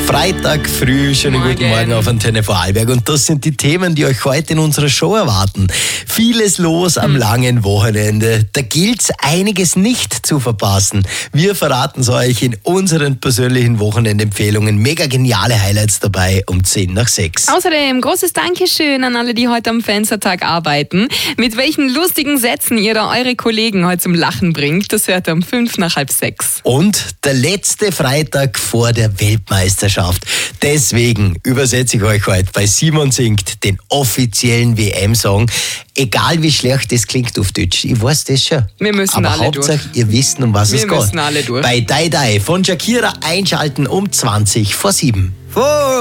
Freitag früh, schönen guten Morgen auf Antenne Vorarlberg. Und das sind die Themen, die euch heute in unserer Show erwarten. Vieles los am langen Wochenende. Da gilt's einiges nicht zu verpassen. Wir verraten es euch in unseren persönlichen Wochenendempfehlungen. Mega geniale Highlights dabei um 5:10. Außerdem großes Dankeschön an alle, die heute am Fenstertag arbeiten. Mit welchen lustigen Sätzen ihr da eure Kollegen heute zum Lachen bringt, das hört ihr um 5:05. Und der letzte Freitag vor der Weltmeisterschaft. Deswegen übersetze ich euch heute bei Simon singt den offiziellen WM-Song. Egal wie schlecht das klingt auf Deutsch, ich weiß das schon. Wir müssen aber alle Hauptsache, durch. ihr wisst, um was es geht. Wir müssen alle durch. Bei Die Die von Shakira einschalten um 7:20.